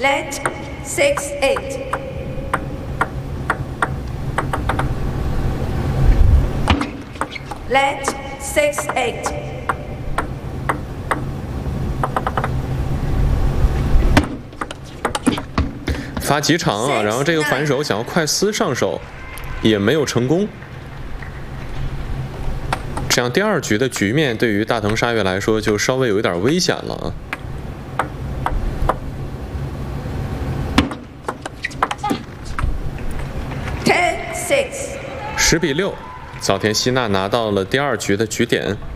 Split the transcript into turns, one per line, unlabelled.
Let 6-8. Let 6-8.
发几场啊，然后这个反手想要快撕上手，也没有成功。这样第二局的局面对于大藤沙月来说就稍微有一点危险了啊。
10-6.
10比6，早田希娜拿到了第二局的局点。